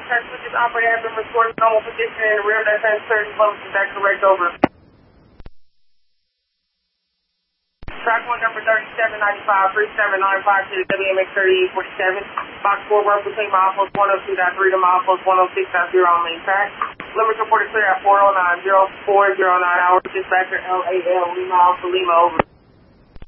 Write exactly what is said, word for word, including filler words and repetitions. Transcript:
Transmission operator has been restored to normal position in the rear of that transfer close. Is that correct? Over. Track one number thirty-seven ninety-five, three seven nine five to the W M X thirty-eight forty-seven. Box four, work between milepost one oh two point three to milepost one oh six point zero on main track. Limits reported clear at four oh nine, zero four zero nine hours. Dispatcher L A L Lima Alpha Lima, over.